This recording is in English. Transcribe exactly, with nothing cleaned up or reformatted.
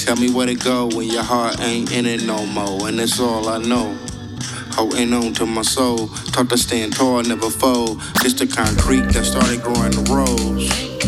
Tell me where to go when your heart ain't in it no more. And that's all I know. Holding on to my soul. Taught to stand tall, never fold. This the concrete that started growing the rose.